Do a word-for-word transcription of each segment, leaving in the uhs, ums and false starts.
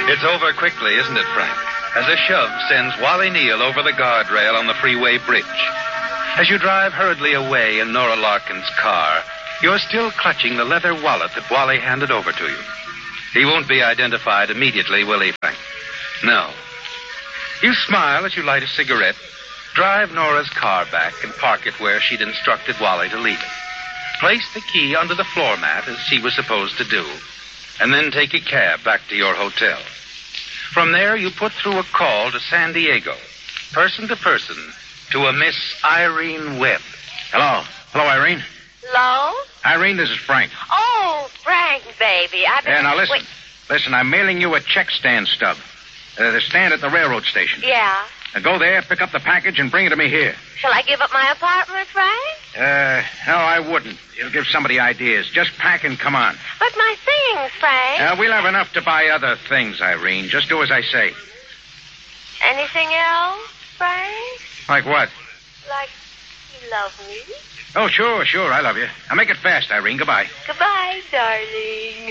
It's over quickly, isn't it, Frank? As a shove sends Wally Neal over the guardrail on the freeway bridge. As you drive hurriedly away in Nora Larkin's car, you're still clutching the leather wallet that Wally handed over to you. He won't be identified immediately, will he, Frank? No. You smile as you light a cigarette, drive Nora's car back, and park it where she'd instructed Wally to leave it. Place the key under the floor mat as she was supposed to do, and then take a cab back to your hotel. From there, you put through a call to San Diego, person to person, to a Miss Irene Webb. Hello. Hello, Irene. Hello? Irene, this is Frank. Oh, Frank, baby. I've been... Yeah, now listen. Wait. Listen, I'm mailing you a check stand stub. Uh, the stand at the railroad station. Yeah? Now go there, pick up the package, and bring it to me here. Shall I give up my apartment, Frank? Uh, no, I wouldn't. It'll give somebody ideas. Just pack and come on. But my things, Frank. Uh, we'll have enough to buy other things, Irene. Just do as I say. Anything else, Frank? Like what? Like you love me? Oh, sure, sure. I love you. Now make it fast, Irene. Goodbye. Goodbye, darling.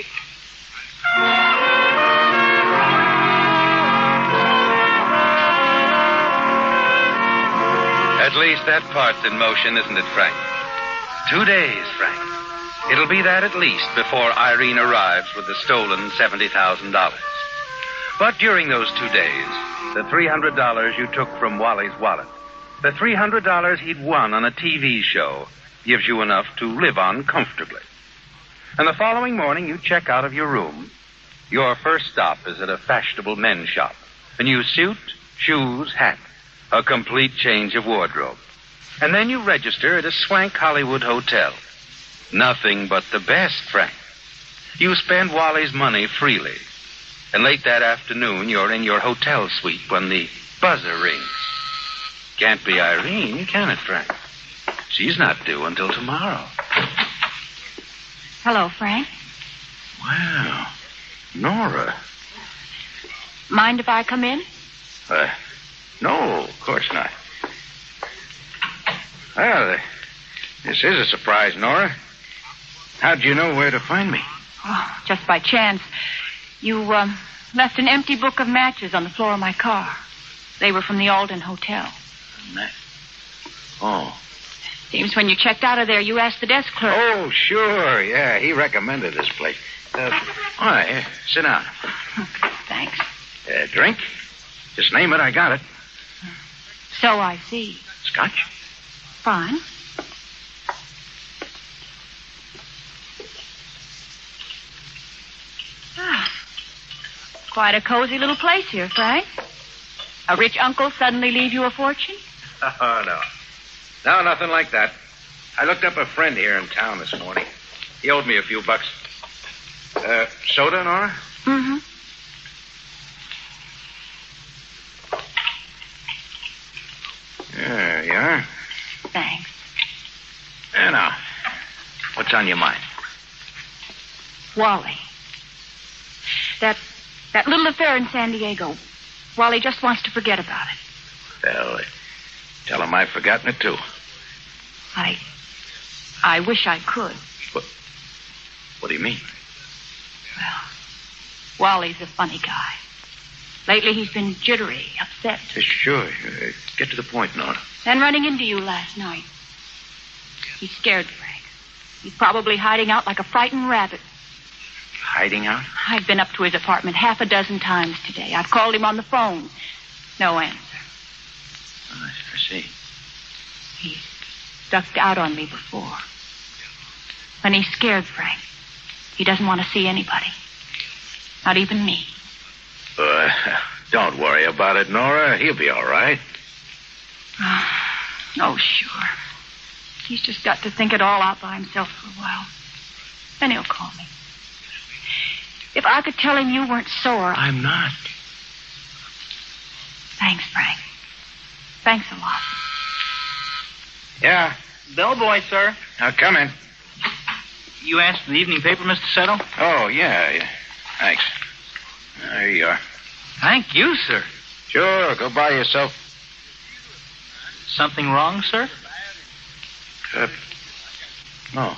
At least that part's in motion, isn't it, Frank? Two days, Frank. It'll be that at least before Irene arrives with the stolen seventy thousand dollars. But during those two days, the three hundred dollars you took from Wally's wallet, the three hundred dollars he'd won on a T V show, gives you enough to live on comfortably. And the following morning, you check out of your room. Your first stop is at a fashionable men's shop. A new suit, shoes, hat. A complete change of wardrobe. And then you register at a swank Hollywood hotel. Nothing but the best, Frank. You spend Wally's money freely. And late that afternoon, you're in your hotel suite when the buzzer rings. Can't be Irene, can it, Frank? She's not due until tomorrow. Hello, Frank. Wow. Nora. Mind if I come in? Uh, no, of course not. Well, uh, this is a surprise, Nora. How'd you know where to find me? Oh, just by chance. You, um, left an empty book of matches on the floor of my car. They were from the Alden Hotel. Ma- Oh. Seems when you checked out of there, you asked the desk clerk. Oh, sure. Yeah, he recommended this place. Uh, all right, here, sit down. Thanks. Uh, drink? Just name it, I got it. So I see. Scotch? Fine. Ah, quite a cozy little place here, Frank. A rich uncle suddenly leave you a fortune? Oh, no. No, nothing like that. I looked up a friend here in town this morning. He owed me a few bucks. Uh, soda, Nora? Mm-hmm. There you are. Thanks. There now. What's on your mind? Wally. That that little affair in San Diego. Wally just wants to forget about it. Well, uh, tell him I've forgotten it, too. I... I wish I could. What, what do you mean? Well, Wally's a funny guy. Lately he's been jittery, upset. Uh, sure. Uh, get to the point, Nora. Then running into you last night. He's scared, Frank. He's probably hiding out like a frightened rabbit. Hiding out? I've been up to his apartment half a dozen times today. I've called him on the phone. No answer. Oh, I see. He's ducked out on me before. When he's scared, Frank, he doesn't want to see anybody. Not even me. Uh, don't worry about it, Nora. He'll be all right. Oh, oh, sure. He's just got to think it all out by himself for a while. Then he'll call me. If I could tell him you weren't sore... I'm not. Thanks, Frank. Thanks a lot. Yeah. Bellboy, sir. Now, come in. You asked for the evening paper, Mister Settle? Oh, yeah, yeah. Thanks. There you are. Thank you, sir. Sure, go buy yourself. Something wrong, sir? Uh, no.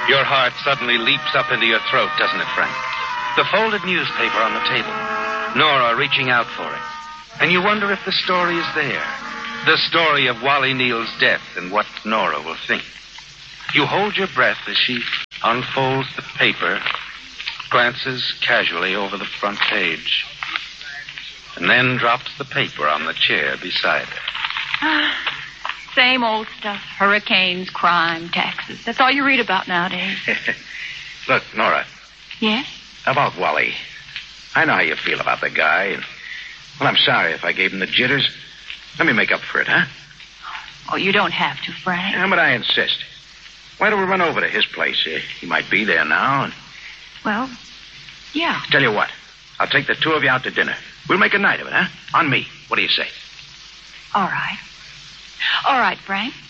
Your heart suddenly leaps up into your throat, doesn't it, Frank? The folded newspaper on the table. Nora reaching out for it. And you wonder if the story is there. The story of Wally Neal's death and what Nora will think. You hold your breath as she unfolds the paper, glances casually over the front page, and then drops the paper on the chair beside her. Same old stuff. Hurricanes, crime, taxes. That's all you read about nowadays. Look, Nora, Yes? about Wally. I know how you feel about the guy. And, well, I'm sorry if I gave him the jitters. Let me make up for it, huh? Oh, you don't have to, Frank. Yeah, but I insist. Why don't we run over to his place? Uh, he might be there now. And Well, yeah. tell you what, I'll take the two of you out to dinner. We'll make a night of it, huh? On me. What do you say? All right. All right, Frank.